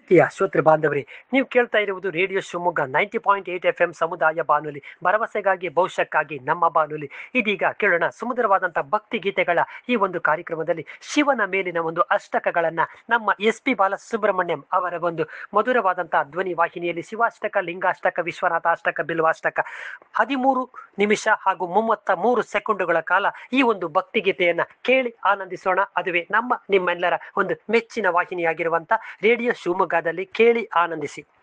ಪ್ರೀತಿಯ ಶ್ರೋತೃ ಬಾಂಧವರೇ, ನೀವು ಕೇಳ್ತಾ ಇರುವುದು ರೇಡಿಯೋ ಶಿವಮೊಗ್ಗ 90.8 FM ಸಮುದಾಯ ಬಾನುಲಿ, ಭರವಸೆಗಾಗಿ ಭವಿಷ್ಯಕ್ಕಾಗಿ ನಮ್ಮ ಬಾನುಲಿ. ಇದೀಗ ಕೇಳೋಣ ಸುಮಧುರವಾದಂತಹ ಭಕ್ತಿ ಗೀತೆಗಳ ಈ ಒಂದು ಕಾರ್ಯಕ್ರಮದಲ್ಲಿ ಶಿವನ ಮೇಲಿನ ಒಂದು ಅಷ್ಟಕಗಳನ್ನ ನಮ್ಮ SP ಬಾಲಸುಬ್ರಹ್ಮಣ್ಯಂ ಅವರ ಒಂದು ಮಧುರವಾದಂತಹ ಧ್ವನಿ ವಾಹಿನಿಯಲ್ಲಿ ಶಿವಾಷ್ಟಕ, ಲಿಂಗಾಷ್ಟಕ, ವಿಶ್ವನಾಥಾಷ್ಟಕ, ಬಿಲ್ವಾಷ್ಟಕ 13 ನಿಮಿಷ ಹಾಗೂ 33 ಸೆಕೆಂಡುಗಳ ಕಾಲ ಈ ಒಂದು ಭಕ್ತಿ ಗೀತೆಯನ್ನ ಕೇಳಿ ಆನಂದಿಸೋಣ. ಅದುವೇ ನಿಮ್ಮೆಲ್ಲರ ಒಂದು ಮೆಚ್ಚಿನ ವಾಹಿನಿಯಾಗಿರುವಂತ ರೇಡಿಯೋ ಶಿವಮೊಗ್ಗದಲ್ಲಿ ಕೇಳಿ ಆನಂದಿಸಿ.